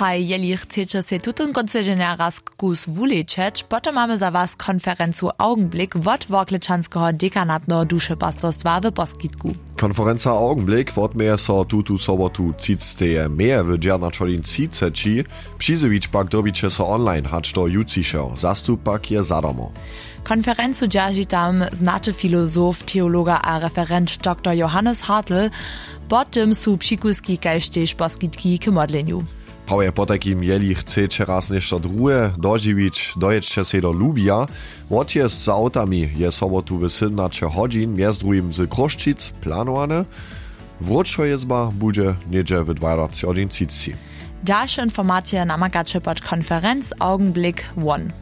Hej, jeli chcecie se tutun konceženja raz kus wulečeć, potom mamy za was konferencu Augenblick wot Worklečanského dekanatného dušepastorstva w Poskitku. Konferenca Augenblick odmieje so tutu sobotu 30. meje w Dżernaczolin 30. Přizevič pak dobiče so online, hacz to jucišeho. Zastup pak je zadarmo. Konferencu dzierży tam znaty filozof, teologa a referent dr. Johannes Hartl, potem su psikuski kajštež Poskitki k modleniu. Prawie po takim jeli chcecie raz nešto druhe doživić, dojećće se do Lubija. Odjezd z autami je sobotu w 17 godzin, między drugim z Kroščic planowane. Wróćo jezba bude niedzie w 20 godzin. Dalsze informacje namagacie pod konferenc Augenblick 1.